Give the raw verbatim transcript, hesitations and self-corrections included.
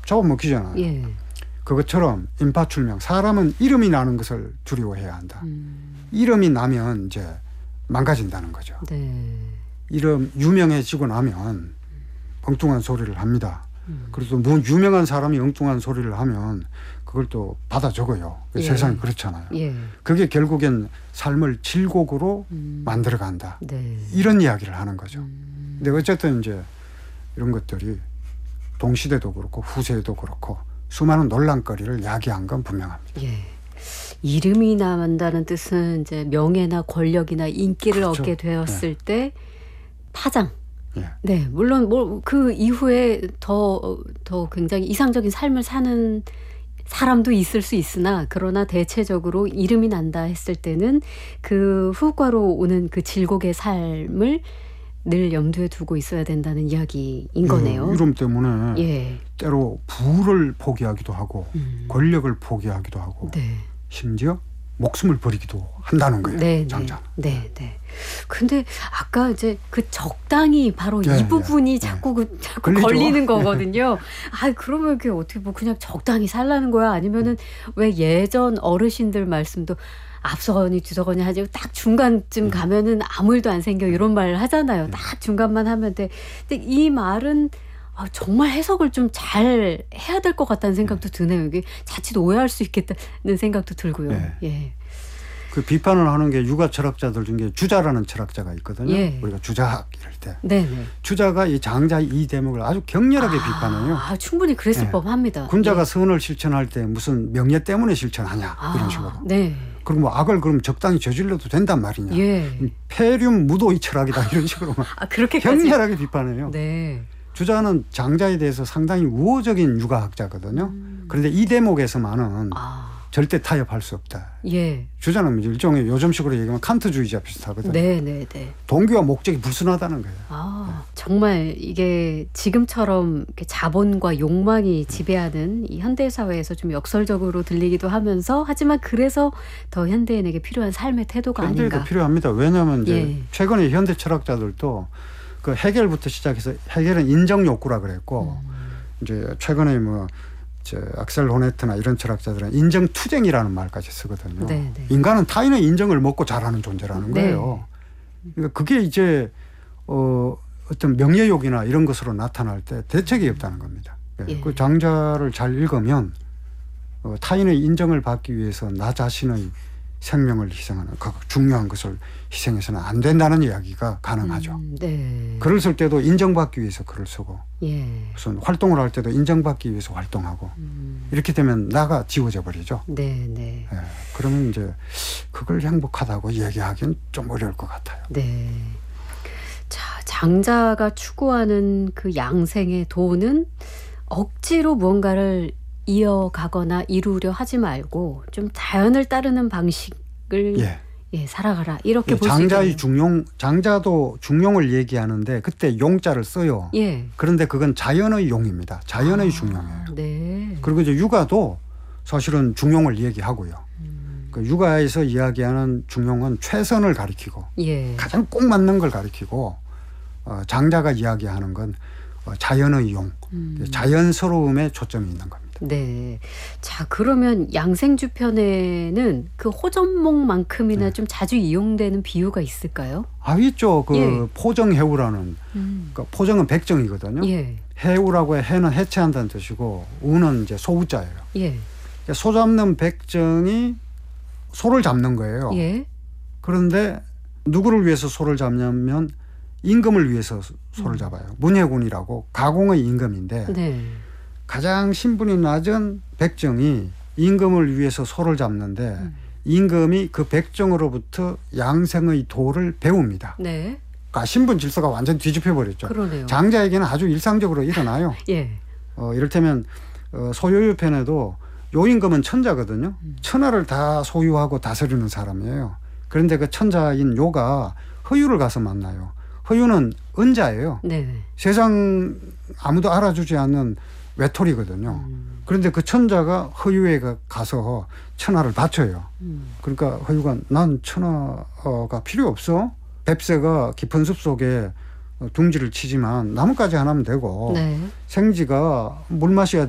잡아먹히잖아요. 예. 그것처럼 인파출명, 사람은 이름이 나는 것을 두려워해야 한다. 음. 이름이 나면 이제 망가진다는 거죠. 네. 이름 유명해지고 나면 엉뚱한 소리를 합니다. 음. 그래서 뭐 유명한 사람이 엉뚱한 소리를 하면 그걸 또 받아 적어요. 예. 세상이 그렇잖아요. 예. 그게 결국엔 삶을 질곡으로 음. 만들어간다. 네. 이런 이야기를 하는 거죠. 음. 근데 어쨌든 이제 이런 것들이 동시대도 그렇고 후세도 그렇고 수많은 논란거리를 야기한 건 분명합니다. 예. 이름이 남는다는 뜻은 이제 명예나 권력이나 인기를 그렇죠. 얻게 되었을 네. 때 파장. 예. 네, 물론 뭐 그 이후에 더, 더 굉장히 이상적인 삶을 사는 사람도 있을 수 있으나 그러나 대체적으로 이름이 난다 했을 때는 그 후과로 오는 그 질곡의 삶을 늘 염두에 두고 있어야 된다는 이야기인 거네요. 예, 이름 때문에 예. 때로 부를 포기하기도 하고 음. 권력을 포기하기도 하고 네. 심지어 목숨을 버리기도 한다는 거예요. 네, 장자. 네, 네. 근데 아까 이제 그 적당히 바로 네, 이 부분이 네, 자꾸 그, 자꾸 걸리죠. 걸리는 거거든요. 아, 그러면 그게 어떻게 뭐 그냥 적당히 살라는 거야? 아니면은 왜 예전 어르신들 말씀도 앞서거니 뒤서거니 하지 딱 중간쯤 네. 가면은 아무 일도 안 생겨 이런 말을 하잖아요. 네. 딱 중간만 하면 돼. 근데 이 말은 아, 정말 해석을 좀 잘 해야 될 것 같다는 생각도 드네요. 이게 자칫 오해할 수 있겠다는 생각도 들고요. 네. 예. 그 비판을 하는 게 유가 철학자들 중에 주자라는 철학자가 있거든요. 예. 우리가 주자학 이럴 때. 네네. 주자가 이 장자의 이 대목을 아주 격렬하게 아, 비판해요. 아, 충분히 그랬을 네. 법합니다. 군자가 예. 선을 실천할 때 무슨 명예 때문에 실천하냐 아, 이런 식으로. 네. 그리고 뭐 악을 그럼 적당히 저질러도 된단 말이냐. 예. 폐륜 무도의 철학이다 이런 식으로 아, 그렇게까지. 격렬하게 비판해요. 네. 주자는 장자에 대해서 상당히 우호적인 유가학자거든요. 음. 그런데 이 대목에서만은 아, 절대 타협할 수 없다. 예. 주자는 일종의 요즘식으로 얘기하면 칸트주의자 비슷하거든요. 네, 네, 네. 동기와 목적이 불순하다는 거예요. 아, 정말 이게 지금처럼 이렇게 자본과 욕망이 지배하는 이 현대 사회에서 좀 역설적으로 들리기도 하면서 하지만 그래서 더 현대인에게 필요한 삶의 태도가 현대에도 아닌가. 필요합니다. 왜냐하면 이제 예. 최근에 현대 철학자들도 그 해겔부터 시작해서 해겔은 인정 욕구라 그랬고 음. 이제 최근에 뭐 저 악셀 호네트나 이런 철학자들은 인정 투쟁이라는 말까지 쓰거든요. 네, 네. 인간은 타인의 인정을 먹고 자라는 존재라는 네. 거예요. 그러니까 그게 이제 어, 어떤 명예욕이나 이런 것으로 나타날 때 대책이 없다는 겁니다. 예. 예. 그 장자를 잘 읽으면 어, 타인의 인정을 받기 위해서 나 자신의 생명을 희생하는 그 중요한 것을 희생해서는 안 된다는 이야기가 가능하죠. 음, 네. 글을 쓸 때도 인정받기 위해서 글을 쓰고 예. 무슨 활동을 할 때도 인정받기 위해서 활동하고 음, 이렇게 되면 나가 지워져 버리죠. 네, 네. 예. 그러면 이제 그걸 행복하다고 얘기하기는 좀 어려울 것 같아요. 네. 자, 장자가 추구하는 그 양생의 도는 억지로 무언가를 이어가거나 이루려 하지 말고 좀 자연을 따르는 방식을 예. 예, 살아가라 이렇게 예, 볼 수 장자의 있겠네요. 중용, 장자도 중용을 얘기하는데 그때 용자를 써요. 예. 그런데 그건 자연의 용입니다. 자연의 아, 중용이에요. 네. 그리고 이제 육아도 사실은 중용을 얘기하고요. 음, 그 육아에서 이야기하는 중용은 최선을 가리키고 예. 가장 꼭 맞는 걸 가리키고 어, 장자가 이야기하는 건 어, 자연의 용, 음. 자연스러움에 초점이 있는 겁니다. 네. 자, 그러면 양생주 편에는 그 호전목만큼이나 네. 좀 자주 이용되는 비유가 있을까요? 아, 있죠. 그 예. 포정해우라는 음. 그러니까 포정은 백정이거든요. 예. 해우라고 해는 해체한다는 뜻이고 우는 이제 소우자예요. 예. 그러니까 소 잡는 백정이 소를 잡는 거예요. 예. 그런데 누구를 위해서 소를 잡냐면 임금을 위해서 소를 음. 잡아요. 문해군이라고 가공의 임금인데 네. 가장 신분이 낮은 백정이 임금을 위해서 소를 잡는데 음. 임금이 그 백정으로부터 양생의 도를 배웁니다. 네. 그러니까 신분 질서가 완전 뒤집혀 버렸죠. 그러네요. 장자에게는 아주 일상적으로 일어나요. 예. 어, 이를테면 어, 소요유 편에도 요임금은 천자거든요. 음. 천하를 다 소유하고 다스리는 사람이에요. 그런데 그 천자인 요가 허유를 가서 만나요. 허유는 은자예요. 네. 세상 아무도 알아주지 않는 외톨이거든요. 음. 그런데 그 천자가 허유에 가서 천하를 바쳐요. 음. 그러니까 허유가 난 천하가 필요 없어. 뱁새가 깊은 숲 속에 둥지를 치지만 나뭇가지 하나면 되고 네. 생쥐가 물 마셔야